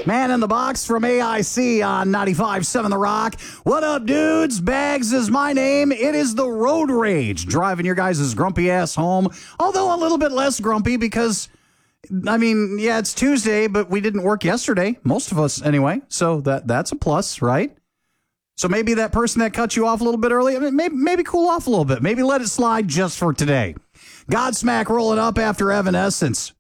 Man in the Box from AIC on 95.7 The Rock. What up, dudes? Bags is my name. It is the Road Rage, driving your guys' grumpy ass home. Although a little bit less grumpy because, it's Tuesday, but we didn't work yesterday. Most of us, anyway. So that's a plus, right? So maybe that person that cut you off a little bit early, maybe cool off a little bit. Maybe let it slide just for today. Godsmack rolling up after Evanescence.